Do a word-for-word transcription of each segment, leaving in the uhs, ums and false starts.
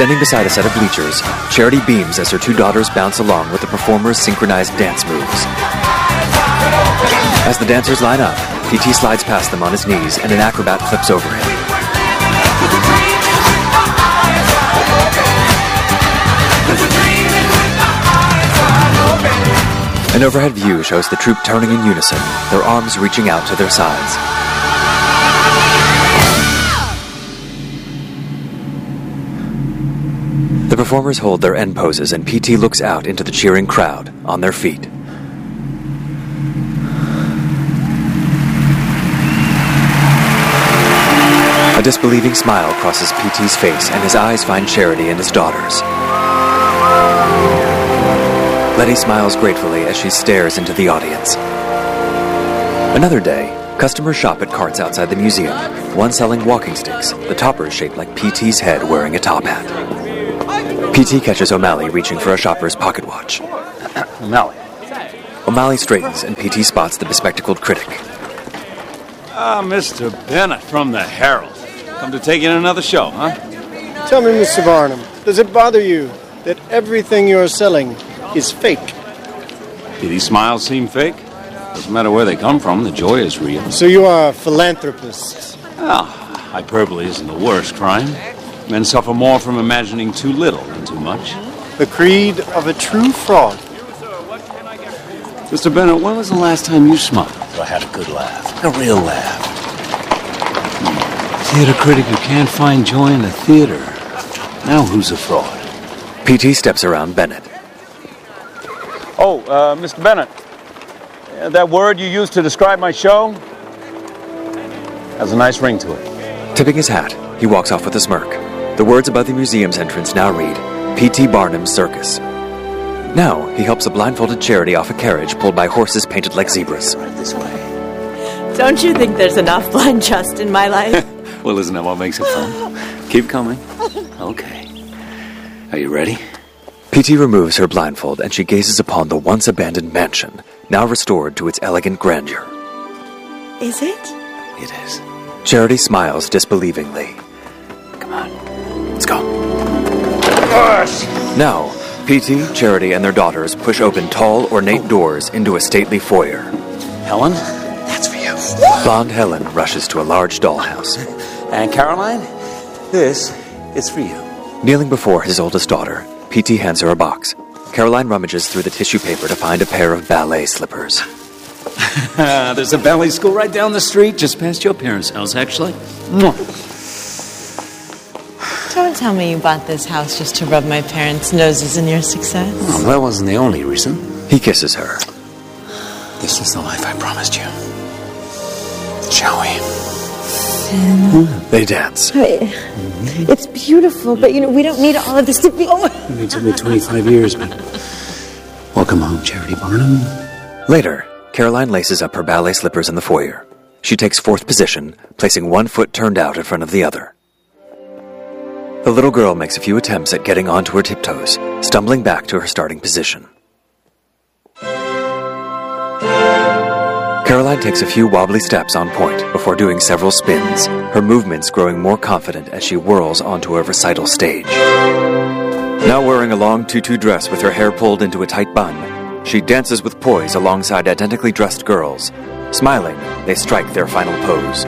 Standing beside a set of bleachers, Charity beams as her two daughters bounce along with the performers' synchronized dance moves. As the dancers line up, P T slides past them on his knees and an acrobat flips over him. An overhead view shows the troupe turning in unison, their arms reaching out to their sides. The performers hold their end poses and P T looks out into the cheering crowd, on their feet. A disbelieving smile crosses P T's face and his eyes find Charity and his daughters. Letty smiles gratefully as she stares into the audience. Another day, customers shop at carts outside the museum, one selling walking sticks, the topper is shaped like P T's head wearing a top hat. P T catches O'Malley reaching for a shopper's pocket watch. O'Malley. O'Malley straightens and P T spots the bespectacled critic. Ah, Mister Bennett from the Herald. Come to take in another show, huh? Tell me, Mister Barnum, does it bother you that everything you're selling is fake? Do these smiles seem fake? Doesn't matter where they come from, the joy is real. So you are a philanthropist? Ah, hyperbole isn't the worst crime. Men suffer more from imagining too little than too much. The creed of a true fraud. Mister Bennett, when was the last time you smiled? I had a good laugh. A real laugh. Hmm. Theater critic who can't find joy in the theater. Now who's a fraud? P T steps around Bennett. Oh, uh, Mister Bennett. Uh, that word you used to describe my show has a nice ring to it. Tipping his hat, he walks off with a smirk. The words above the museum's entrance now read, P T Barnum's Circus. Now, he helps a blindfolded Charity off a carriage pulled by horses painted like zebras. Right this way. Don't you think there's enough blind trust in my life? Well, isn't that what makes it fun? Keep coming. Okay. Are you ready? P T removes her blindfold and she gazes upon the once abandoned mansion, now restored to its elegant grandeur. Is it? It is. Charity smiles disbelievingly. Come on. Let's go. Now, P T, Charity, and their daughters push open tall, ornate doors into a stately foyer. Helen, that's for you. Blonde Helen rushes to a large dollhouse. And Caroline, this is for you. Kneeling before his oldest daughter, P T hands her a box. Caroline rummages through the tissue paper to find a pair of ballet slippers. There's a ballet school right down the street, just past your parents' house, actually. Don't tell me you bought this house just to rub my parents' noses in your success. Well, that wasn't the only reason. He kisses her. This is the life I promised you. Shall we? They dance. It's beautiful, but, you know, we don't need all of this to be... Oh. It took me twenty-five years, but... Welcome home, Charity Barnum. Later, Caroline laces up her ballet slippers in the foyer. She takes fourth position, placing one foot turned out in front of the other. The little girl makes a few attempts at getting onto her tiptoes, stumbling back to her starting position. Caroline takes a few wobbly steps on point before doing several spins, her movements growing more confident as she whirls onto a recital stage. Now wearing a long tutu dress with her hair pulled into a tight bun, she dances with poise alongside identically dressed girls. Smiling, they strike their final pose.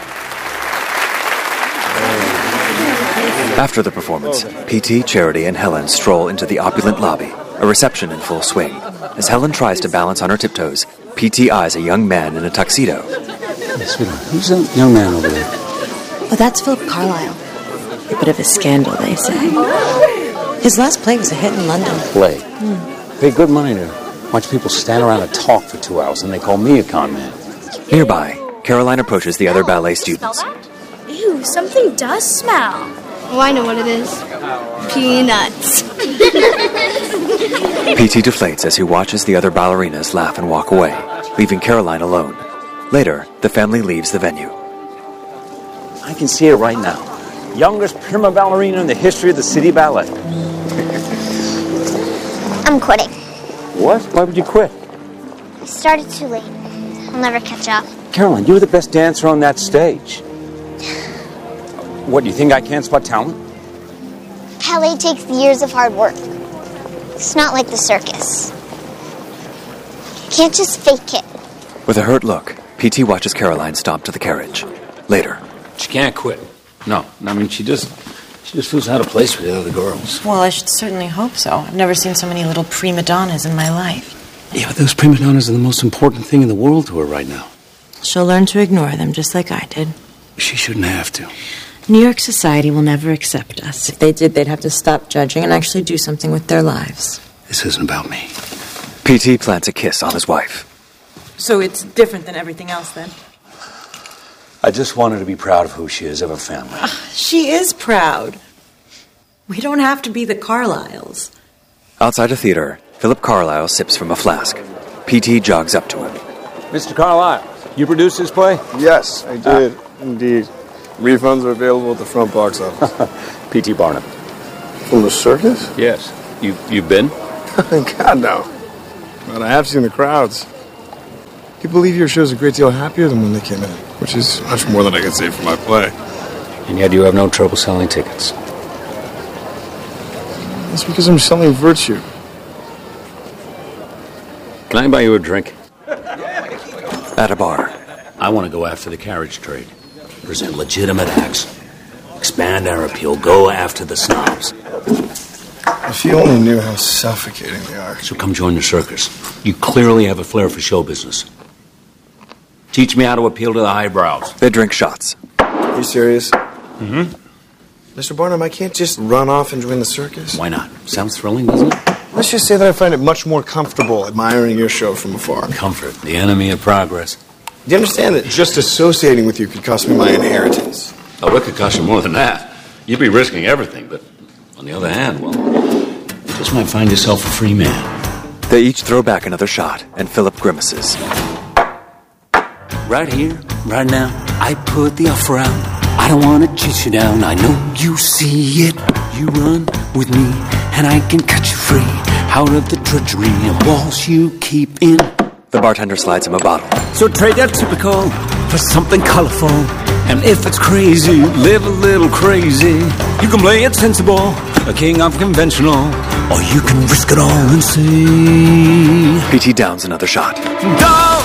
After the performance, P T, Charity, and Helen stroll into the opulent lobby, a reception in full swing. As Helen tries to balance on her tiptoes, P T eyes a young man in a tuxedo. Hey, sweetheart, who's that young man over there? Oh, that's Philip Carlyle. A bit of a scandal, they say. His last play was a hit in London. Play? Hmm. Pay good money to watch people stand around and talk for two hours, and they call me a con man. Nearby, Caroline approaches the other ballet students. Ew, something does smell. Oh, I know what it is. Peanuts. P T deflates as he watches the other ballerinas laugh and walk away, leaving Caroline alone. Later, the family leaves the venue. I can see it right now. Youngest prima ballerina in the history of the city ballet. I'm quitting. What? Why would you quit? I started too late. I'll never catch up. Caroline, you were the best dancer on that stage. What, do you think I can't spot talent? ballet takes years of hard work. It's not like the circus. You can't just fake it. With a hurt look, P T watches Caroline stomp to the carriage. Later. She can't quit. No, I mean, she just... She just feels out of place with the other girls. Well, I should certainly hope so. I've never seen so many little prima donnas in my life. Yeah, but those prima donnas are the most important thing in the world to her right now. She'll learn to ignore them, just like I did. She shouldn't have to. New York society will never accept us. If they did, they'd have to stop judging and actually do something with their lives. This isn't about me. P T plants a kiss on his wife. So it's different than everything else, then? I just want her to be proud of who she is, of her family. Uh, she is proud. We don't have to be the Carlyles. Outside a theater, Philip Carlyle sips from a flask. P T jogs up to him. Mister Carlyle, you produced this play? Yes, I did, ah. indeed. Refunds are available at the front box office. P T Barnum. From the circus? Yes. You, you've been? God, no. But I have seen the crowds. People leave your shows a great deal happier than when they came in, which is much more than I can say for my play. And yet you have no trouble selling tickets. That's because I'm selling virtue. Can I buy you a drink? At a bar. I want to go after the carriage trade. Present legitimate acts. Expand our appeal. Go after the snobs. If you only knew how suffocating they are. So come join the circus. You clearly have a flair for show business. Teach me how to appeal to the highbrows. They drink shots. Are you serious? Mm-hmm. Mister Barnum, I can't just run off and join the circus. Why not? Sounds thrilling, doesn't it? Let's just say that I find it much more comfortable admiring your show from afar. Comfort, the enemy of progress. Do you understand that just associating with you could cost me my inheritance? Oh, it could cost you more than that. You'd be risking everything, but on the other hand, well, you just might find yourself a free man. They each throw back another shot, and Philip grimaces. Right here, right now, I put the offer out. I don't want to chase you down. I know you see it. You run with me, and I can cut you free out of the drudgery and walls you keep in. The bartender slides him a bottle. So trade that typical for something colorful. And if it's crazy, live a little crazy. You can play it sensible, a king of conventional, or you can risk it all and see. P T downs another shot. Go!